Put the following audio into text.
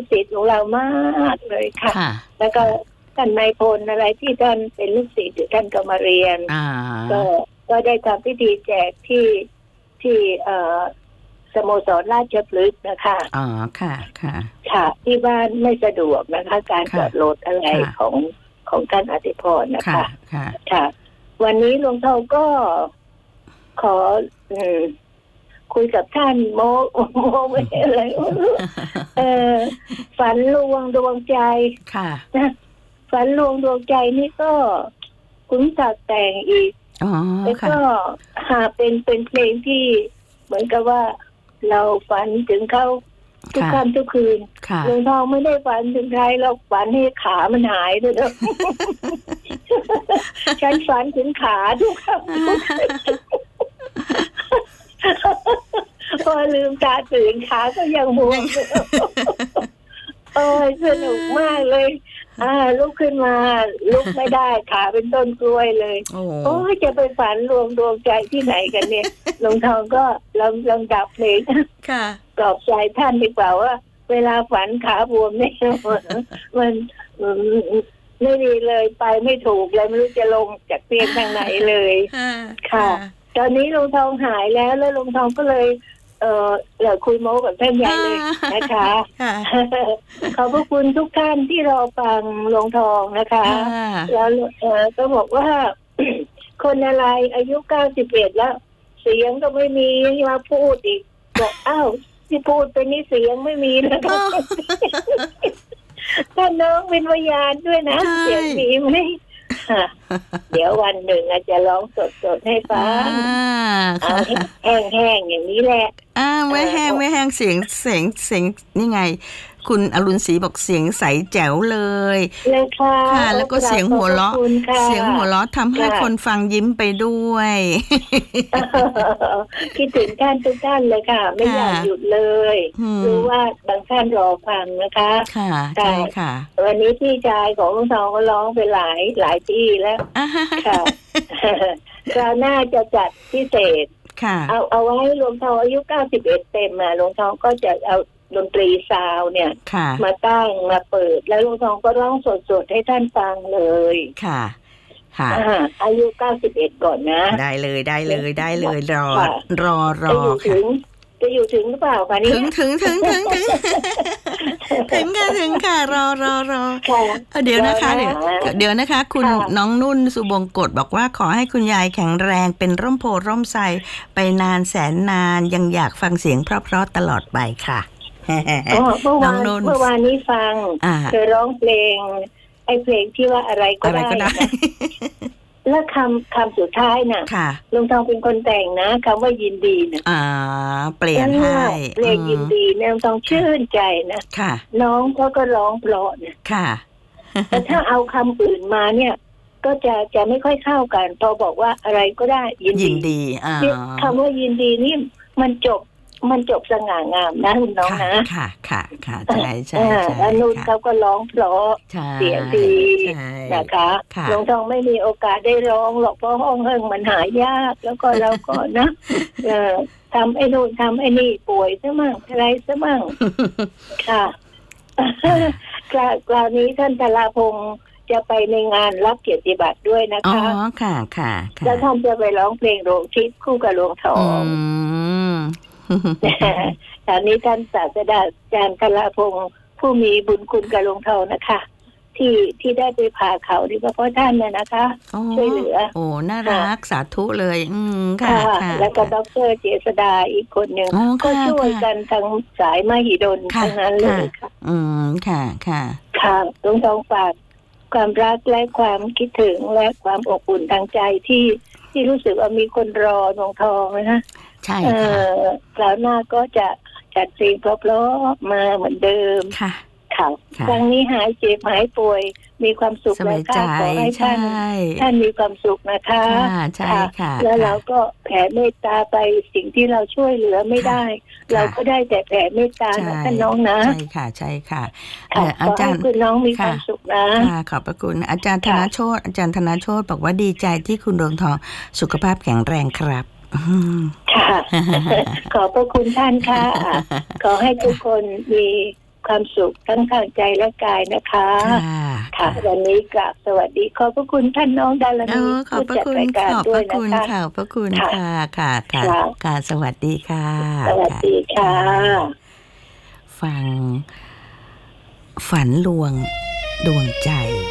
ศิษย์ของเรามากเลยค่ะแล้วก็ท่านนายพลอะไรที่ท่านเป็นลูกศิษย์ท่านก็มาเรียนก็ได้ทำพิธีแจกที่สโมสรราชพฤกษ์นะคะอ๋อค่ะค่ะที่บ้านไม่สะดวกนะคะการจอดรถอะไรของท่านอธิพรนะคะค่ะวันนี้หลวงพ่อก็ขอคุยกับท่านโมไม่อะไรฝันลวงดวงใจค่ะฝันลวงดวงใจนี่ก็คุณจัดแต่งอีกแล้วก็เป็นเพลงที่เหมือนกับว่าเราฝันถึงเขาทุกค่ำทุกคืนหลวงพ่อไม่ได้ฝันถึงใครเราฝันให้ขามันหายด้วยนะฉันฝันถึงขาทุกค่ำทุกคืนพอลืมตาตื่นขาก็ยังบวมโอ้ยสนุกมากเลยลุกขึ้นมาลุกไม่ได้ขาเป็นต้นกล้วยเลยโอ้ยจะไปฝันรวมดวงใจที่ไหนกันเนี่ยหลวงทองก็ลองดับเพลงปลอบใจท่านดีกว่าว่าเวลาฝันขาบวมเนี่ยมันไม่ดีเลยไปไม่ถูกเลยไม่รู้จะลงจากเตียงทางไหนเลยค่ะตอนนี้หลวงทองหายแล้วหลวงทองก็เลยคุยโม้กับท่านใหญ่เลยนะคะขอบพระคุณทุกท่านที่รอฟังหลวงทองนะคะแล้วก็บอกว่าคนอะไรอายุ91แล้วเสียงก็ไม่มีมาพูดอีกบอกอ้าวที่พูดไปนี่เสียงไม่มีแล้วท่านน้องเป็นพยานด้วยนะเสียงมีไหมเดี๋ยววันหนึ่งอาจจะร้องสดๆให้ฟังแห้งๆอย่างนี้แหละไม่แห้งเสียงนี่ไงคุณอรุณศรีบอกเสียงใสแจ๋วเลยค่ะแล้วก็เสียงหัวเราะทำให้คนฟังยิ้มไปด้วยคิดถึงท่านทุกท่านเลยค่ะไม่อยากหยุดเลยรู้ว่าบางท่านรอฟังนะคะค่ะใช่ค่ะวันนี้พี่ชายของลุงทองก็ร้องไปหลายที่แล้วค่ะคราวหน้าจะจัดพิเศษเอาไว้หลวงทองอายุ91เต็มหลวงทองก็จะเอาดนตรีซาวเนี่ยมาตั้งมาเปิดแล้วหลวงทองก็ร้องสดๆให้ท่านฟังเลยค่ะอายุ91ก่อนนะได้เลยรอจะอยู่ถึงหรือเปล่าคะนี่ถึงค่ะรอเดี๋ยวนะคะคุณน้องนุ่นสุบงกฎบอกว่าขอให้คุณยายแข็งแรงเป็นร่มโพร่มไทรไปนานแสนนานยังอยากฟังเสียงเพราะๆตลอดไปค่ะเมื่อวานนี้ฟังเคยร้องเพลงไอ้เพลงที่ว่าอะไรก็ได้แล้วคำสุดท้ายน่ะลุงทองเป็นคนแต่งนะคำว่ายินดีนะเปลี่ยนให้เพลงยินดีเนี่ยลุงทองชื่นใจนะน้องเขาก็ร้องเพราะนะแต่ถ้าเอาคำอื่นมาเนี่ยก็จะไม่ค่อยเข้ากันพอบอกว่าอะไรก็ได้ยินดีคำว่ายินดีนี่มันจบสง่างามนะคุณน้องนะค่ะใช่แล้วนุ่นเขาก็ร้องเพราะเสียงดีนะคะหลวงทองไม่มีโอกาสได้ร้องหรอกเพราะห้องเฮิงมันหายากแล้วก็เราก็นะทำไอ้นู่นทำไอ้นี่ป่วยซะมั่งอะไรซะมั่งค่ะคราวนี้ท่านธราพงศ์จะไปในงานรับเกียรติบัตรด้วยนะคะอ๋อค่ะแล้วท่านจะไปร้องเพลงโรงทิพย์คู่กับหลวงทองตอนนี้ท่านศาสดาจารย์ธราพงศ์ผู้มีบุญคุณกับหลวงทองนะคะที่ได้ไปผ่าเขาดีเพราะท่านเนี่ยนะคะช่วยเหลือโอ้น่ารักสาธุเลยค่ะแล้วก็ดร.เจษดาอีกคนหนึ่งก็ช่วยกันทั้งสายมหิดลทั้งนั้นเลยค่ะค่ะหลวงทองฝากความรักและความคิดถึงและความอบอุ่นทางใจที่รู้สึกว่ามีคนรอหลวงทองนะใช่ค่ะคราวหน้าก็จะจัดเพลงเพราะๆมาเหมือนเดิมค่ะครั้งนี้หายเจ็บหายป่วยมีความสุขและขอให้ท่านมีความสุขนะคะใช่ค่ะแล้วเราก็แผ่เมตตาไปสิ่งที่เราช่วยเหลือไม่ได้เราก็ได้แต่แผ่เมตตานะท่านน้องนะใช่ค่ะอาจารย์คุณน้องมีความสุขนะขอบพระคุณอาจารย์ธนโชติบอกว่าดีใจที่คุณดวงทองสุขภาพแข็งแรงครับค่ะขอบพระคุณท่านค่ะขอให้ทุกคนมีความสุขทั้งทางใจและกายนะคะค่ะวันนี้กราบสวัสดีขอบพระคุณท่านน้องดารณีผู้จัดรายการด้วยนะคะขอบพระคุณค่ะค่ะสวัสดีค่ะสวัสดีค่ะฟังฝันลวงดวงใจ